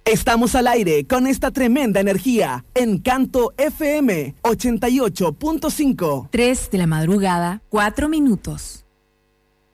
Estamos al aire con esta tremenda energía. Encanto FM 88.5. 3 de la madrugada, 4 minutos.